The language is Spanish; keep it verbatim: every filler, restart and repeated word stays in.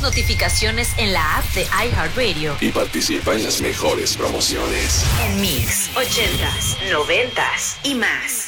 notificaciones en la app de iHeartRadio y participa en las mejores promociones. En Mix, ochentas, noventas y más.